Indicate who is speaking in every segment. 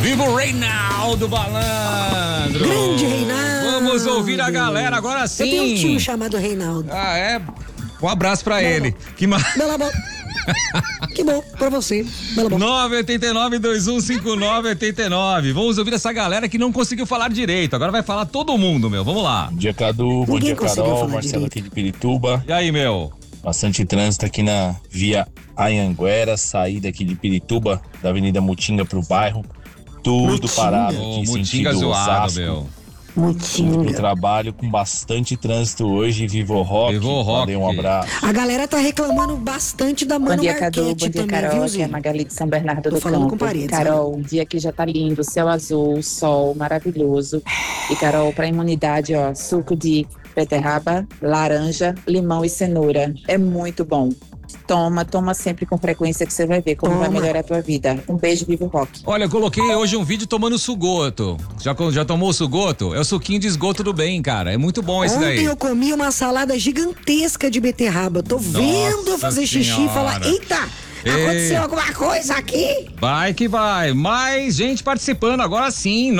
Speaker 1: Viva o Reinaldo Balandro!
Speaker 2: Grande Reinaldo!
Speaker 1: Vamos ouvir a galera agora sim!
Speaker 2: Eu tenho um tio chamado Reinaldo.
Speaker 1: Ah, é? Um abraço pra ele. Que
Speaker 2: Bela bom. Que bom pra você. Bela bom.
Speaker 1: 989-2159-89. Vamos ouvir essa galera que não conseguiu falar direito. Agora vai falar todo mundo, meu. Vamos lá.
Speaker 3: Bom dia, Cadu. Bom dia, Carol. Marcelo
Speaker 2: direito.
Speaker 3: aqui de Pirituba.
Speaker 1: E aí, meu?
Speaker 3: Bastante trânsito aqui na via Anhanguera, saída aqui de Pirituba, da Avenida Mutinga pro bairro. Tudo
Speaker 2: Mutinga.
Speaker 3: parado
Speaker 1: Ô,
Speaker 3: aqui,
Speaker 1: Mutinga
Speaker 3: sentido
Speaker 1: zoado,
Speaker 3: Osasco.
Speaker 1: meu.
Speaker 3: Pro
Speaker 2: Mutinga.
Speaker 3: trabalho com bastante trânsito hoje. Viva o Rock.
Speaker 1: Viva o Rock.
Speaker 3: Valeu, um abraço.
Speaker 2: A galera tá reclamando bastante da Mano
Speaker 4: Bom dia, Cadu.
Speaker 2: Marquete
Speaker 4: Bom dia,
Speaker 2: também,
Speaker 4: Carol.
Speaker 2: viu,
Speaker 4: Aqui é a
Speaker 2: Zi?
Speaker 4: Magali de São Bernardo
Speaker 2: Tô
Speaker 4: do
Speaker 2: falando
Speaker 4: Campo.
Speaker 2: com paredes,
Speaker 4: Carol, o dia aqui já tá lindo, céu azul, sol maravilhoso. E, Carol, pra imunidade, ó, suco de beterraba, laranja, limão e cenoura. É muito bom. Toma sempre com frequência que você vai ver como vai melhorar a tua vida. Um beijo, Vivo Rock.
Speaker 1: Olha, eu coloquei hoje um vídeo tomando sugoto. Já tomou o sugoto? É o suquinho de esgoto do bem, cara. É muito bom esse daí.
Speaker 2: Ontem eu comi uma salada gigantesca de beterraba. Tô vendo eu fazer xixi e falar, eita, aconteceu alguma coisa aqui?
Speaker 1: Vai que vai. Mais gente participando agora sim.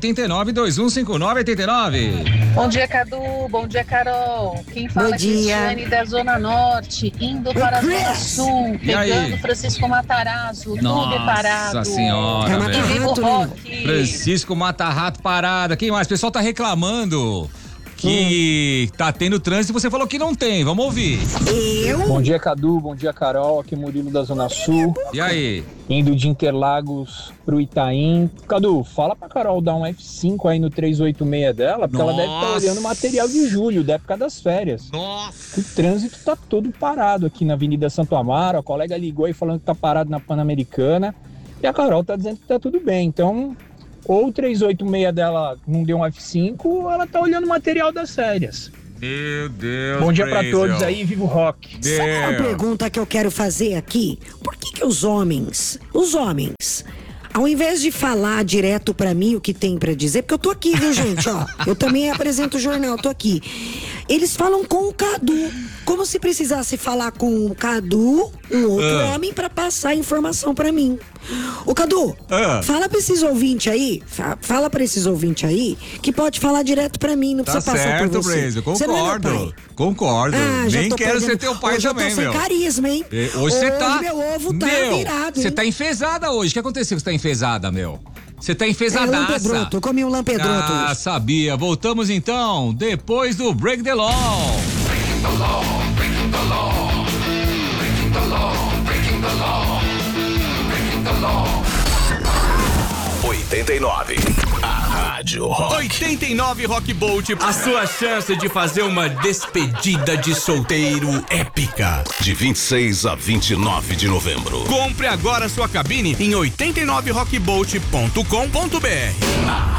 Speaker 1: 989-2159-89.
Speaker 5: Bom dia, Cadu. Bom dia, Carol. Quem fala é
Speaker 2: Bom dia.
Speaker 5: Cristiane da Zona Norte, indo para a Zona Sul,
Speaker 1: E aí?
Speaker 5: pegando Francisco Matarazzo, tudo
Speaker 1: Nossa
Speaker 5: parado.
Speaker 1: senhora,
Speaker 2: É
Speaker 1: velho.
Speaker 5: E viva o
Speaker 2: Rato, né?
Speaker 5: rock.
Speaker 1: Francisco Mata-Rato parada. Quem mais? O pessoal tá reclamando que tá tendo trânsito e você falou que não tem. Vamos ouvir.
Speaker 6: Bom dia, Cadu. Bom dia, Carol. Aqui é Murilo da Zona Sul.
Speaker 1: E aí?
Speaker 6: Indo de Interlagos pro Itaim. Cadu, fala pra Carol dar um F5 aí no 386 dela, porque ela deve estar
Speaker 1: Nossa.
Speaker 6: olhando material de julho, da época das férias.
Speaker 1: Nossa.
Speaker 6: O trânsito tá todo parado aqui na Avenida Santo Amaro. A colega ligou aí falando que tá parado na Pan-Americana. E a Carol tá dizendo que tá tudo bem. Então, ou o 386 dela não deu um F5, ou ela tá olhando material das férias.
Speaker 1: Meu Deus.
Speaker 6: Bom dia pra
Speaker 1: Brasil.
Speaker 6: todos aí, viva o rock.
Speaker 2: Sabe uma
Speaker 1: Deus.
Speaker 2: pergunta que eu quero fazer aqui? Por que os homens, ao invés de falar direto pra mim o que tem pra dizer, porque eu tô aqui, viu, gente, ó, eu também apresento o jornal, tô aqui. Eles falam com o Cadu, como se precisasse falar com o Cadu, um outro homem, pra passar a informação pra mim. Ô, Cadu, fala pra esses ouvintes aí, que pode falar direto pra mim, não
Speaker 1: Tá
Speaker 2: precisa passar
Speaker 1: certo,
Speaker 2: por você.
Speaker 1: Blaze,
Speaker 2: Você não é meu pai.
Speaker 1: Concordo.
Speaker 2: Já
Speaker 1: Nem
Speaker 2: tô
Speaker 1: quero
Speaker 2: perdendo.
Speaker 1: ser teu pai
Speaker 2: hoje
Speaker 1: também,
Speaker 2: eu tô sem
Speaker 1: meu.
Speaker 2: carisma, hein?
Speaker 1: Hoje você tá.
Speaker 2: meu ovo tá virado,
Speaker 1: Você
Speaker 2: hein?
Speaker 1: tá enfesada hoje. O que aconteceu que você tá enfesada, meu? Você tá enfesadaça.
Speaker 2: Lampedroto, eu comi um lampedroto
Speaker 1: Ah,
Speaker 2: hoje.
Speaker 1: sabia. Voltamos então, depois do Break the Law.
Speaker 7: 89. A Rádio Rock.
Speaker 8: 89 Rock Bolt, a sua chance de fazer uma despedida de solteiro épica.
Speaker 7: De 26 a 29 de novembro.
Speaker 8: Compre agora sua cabine em 89rockbolt.com.br.